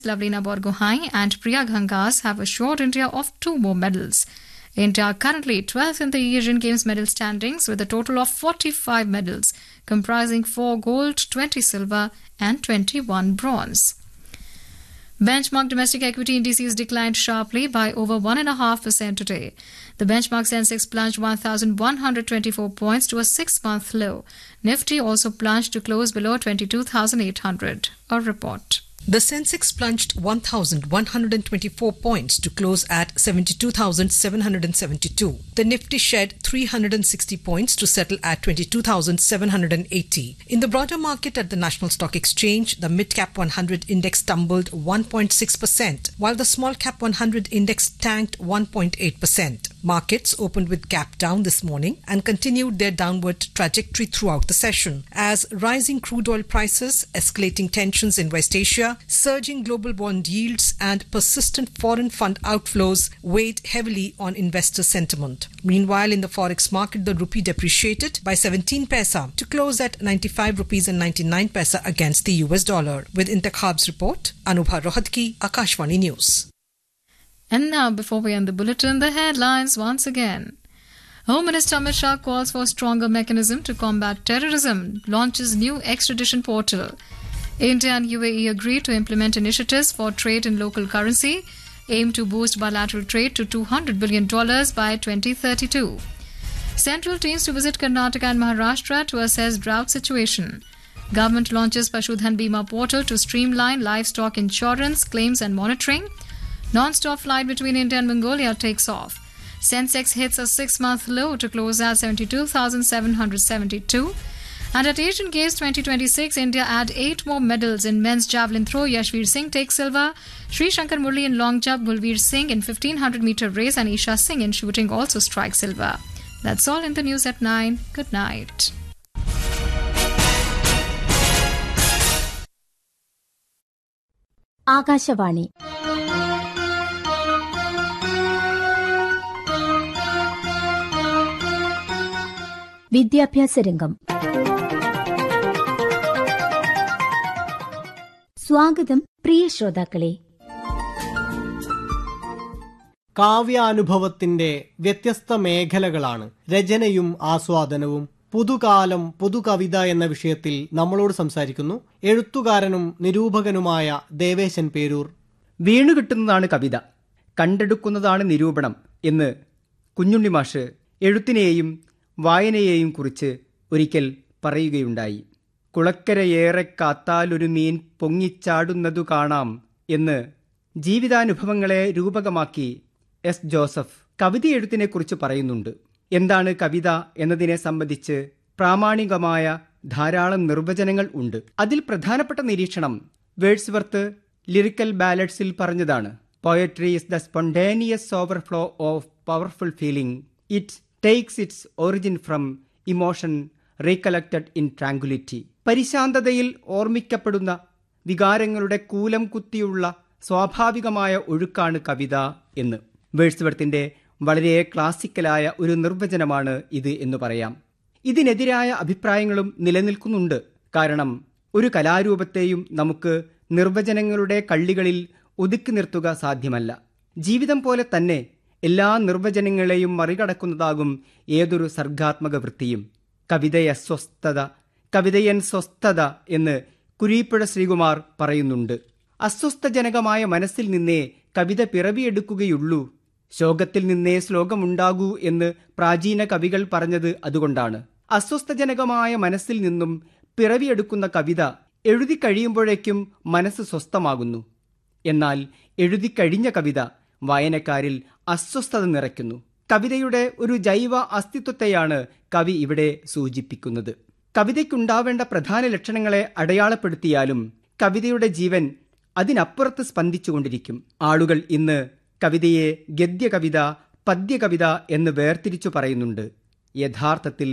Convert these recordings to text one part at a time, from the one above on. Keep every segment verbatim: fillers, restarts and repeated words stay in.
Lavlina Borgohain and Priya Gangas have assured India of two more medals. India are currently twelfth in the Asian Games medal standings with a total of forty-five medals, comprising four gold, twenty silver and twenty-one bronze. Benchmark domestic equity indices declined sharply by over one point five percent today. The benchmark Sensex plunged one thousand one hundred twenty-four points to a six-month low. Nifty also plunged to close below twenty-two thousand eight hundred. A report. The Sensex plunged one thousand one hundred twenty-four points to close at seventy-two thousand seven hundred seventy-two. The Nifty shed three hundred sixty points to settle at twenty-two thousand seven hundred eighty. In the broader market at the National Stock Exchange, the Mid-Cap one hundred index tumbled one point six percent, while the Small-Cap one hundred index tanked one point eight percent. Markets opened with gap down this morning and continued their downward trajectory throughout the session as rising crude oil prices, escalating tensions in West Asia, surging global bond yields and persistent foreign fund outflows weighed heavily on investor sentiment. Meanwhile, in the forex market, the rupee depreciated by seventeen paisa to close at ninety-five rupees and ninety-nine paisa against the U S dollar. With Intakhab's report, Anubha Rohatgi, Akashvani News. And now, before we end the bulletin, the headlines once again. Home Minister Amit Shah calls for a stronger mechanism to combat terrorism, launches new extradition portal. India and U A E agree to implement initiatives for trade in local currency, aim to boost bilateral trade to two hundred billion dollars by twenty thirty-two. Central teams to visit Karnataka and Maharashtra to assess drought situation. Government launches Pashudhan Bima portal to streamline livestock insurance, claims and monitoring. Non-stop flight between India and Mongolia takes off. Sensex hits a six-month low to close at seventy-two thousand seven hundred seventy-two. And at Asian Games twenty twenty-six, India add eight more medals in men's javelin throw. Yashveer Singh takes silver. Sri Shankar Murli in long jump, Gulveer Singh in fifteen hundred meter race and Isha Singh in shooting also strike silver. That's all in the news at nine. Good night. Akashvani വിദ്യാഭ്യാസ രംഗം. സ്വാഗതം പ്രിയ ശ്രോതാക്കളെ. കാവ്യാനുഭവത്തിന്റെ വ്യത്യസ്ത മേഖലകളാണ് രചനയും ആസ്വാദനവും. പുതുകാലം പുതുകവിത എന്ന വിഷയത്തിൽ നമ്മളോട് സംസാരിക്കുന്നു എഴുത്തുകാരനും നിരൂപകനുമായ ദേവേശൻ പേരൂർ. വീണുകിട്ടുന്നതാണ് കവിത, കണ്ടെടുക്കുന്നതാണ് നിരൂപണം എന്ന് കുഞ്ഞുണ്ണി മാഷ് എഴുത്തിനെയും വായനയെയും കുറിച്ച് ഒരിക്കൽ പറയുകയുണ്ടായി. കുളക്കരയേറെ കാത്താലൊരു മീൻ പൊങ്ങിച്ചാടുന്നതു കാണാം എന്ന് ജീവിതാനുഭവങ്ങളെ രൂപകമാക്കി എസ് ജോസഫ് കവിതയെഴുത്തിനെക്കുറിച്ച് പറയുന്നുണ്ട്. എന്താണ് കവിത എന്നതിനെ സംബന്ധിച്ച് പ്രാമാണികമായ ധാരാളം നിർവചനങ്ങൾ ഉണ്ട്. അതിൽ പ്രധാനപ്പെട്ട നിരീക്ഷണം വേഡ്സ്വർത്ത് ലിറിക്കൽ ബാലഡ്സിൽ പറഞ്ഞതാണ്. Poetry is the spontaneous overflow of powerful feeling. It takes its origin from emotion റീകലക്റ്റഡ് in tranquillity. പരിശാന്തതയിൽ ഓർമ്മിക്കപ്പെടുന്ന വികാരങ്ങളുടെ കൂലം കുത്തിയുള്ള സ്വാഭാവികമായ ഒഴുക്കാണ് കവിത എന്ന് വേഡ്സ്വർത്തിന്റെ വളരെ ക്ലാസിക്കലായ ഒരു നിർവചനമാണ് ഇത് എന്ന് പറയാം. ഇതിനെതിരായ അഭിപ്രായങ്ങളും നിലനിൽക്കുന്നുണ്ട്. കാരണം ഒരു കലാരൂപത്തെയും നമുക്ക് നിർവചനങ്ങളുടെ കള്ളികളിൽ ഒതുക്കി നിർത്തുക സാധ്യമല്ല. ജീവിതം പോലെ തന്നെ എല്ലാ നിർവചനങ്ങളെയും മറികടക്കുന്നതാകും ഏതൊരു സർഗാത്മക വൃത്തിയും. കവിതയസ്വസ്ഥത, കവിതയൻ സ്വസ്ഥത എന്ന് കുരീപ്പുഴ ശ്രീകുമാർ പറയുന്നുണ്ട്. അസ്വസ്ഥജനകമായ മനസ്സിൽ നിന്നേ കവിത പിറവിയെടുക്കുകയുള്ളൂ, ശോകത്തിൽ നിന്നേ ശ്ലോകമുണ്ടാകൂ എന്ന് പ്രാചീന കവികൾ പറഞ്ഞത് അതുകൊണ്ടാണ്. അസ്വസ്ഥജനകമായ മനസ്സിൽ നിന്നും പിറവിയെടുക്കുന്ന കവിത എഴുതി കഴിയുമ്പോഴേക്കും മനസ്സ് സ്വസ്ഥമാകുന്നു. എന്നാൽ എഴുതിക്കഴിഞ്ഞ കവിത വായനക്കാരിൽ അസ്വസ്ഥത നിറയ്ക്കുന്നു. കവിതയുടെ ഒരു ജൈവ അസ്തിത്വത്തെയാണ് കവി ഇവിടെ സൂചിപ്പിക്കുന്നത്. കവിതയ്ക്കുണ്ടാവേണ്ട പ്രധാന ലക്ഷണങ്ങളെ അടയാളപ്പെടുത്തിയാലും കവിതയുടെ ജീവൻ അതിനപ്പുറത്ത് സ്പന്ദിച്ചുകൊണ്ടിരിക്കും. ആളുകൾ ഇന്ന് കവിതയെ ഗദ്യകവിത, പദ്യകവിത എന്ന് വേർതിരിച്ചു പറയുന്നുണ്ട്. യഥാർത്ഥത്തിൽ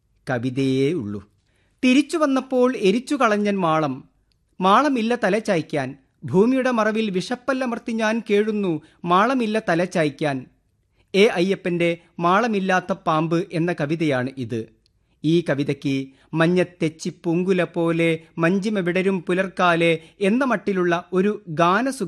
കവിതയേ ഉള്ളൂ. തിരിച്ചു വന്നപ്പോൾ എരിച്ചു കളഞ്ഞൻ മാളം, മാളമില്ല തലചായ്ക്കാൻ, ഭൂമിയുടെ മറവിൽ വിഷപ്പല്ലമർത്തി ഞാൻ കേഴുന്നു, മാളമില്ല തലചായ്ക്കാൻ. എ അയ്യപ്പന്റെ മാളമില്ലാത്ത പാമ്പ് എന്ന കവിതയാണ് ഇത്. ഈ കവിതയ്ക്ക് മഞ്ഞത്തെച്ചി പൂങ്കുല പോലെ മഞ്ചിമ വിടരും പുലർക്കാലെ എന്ന മട്ടിലുള്ള ഒരു ഗാനസുഖ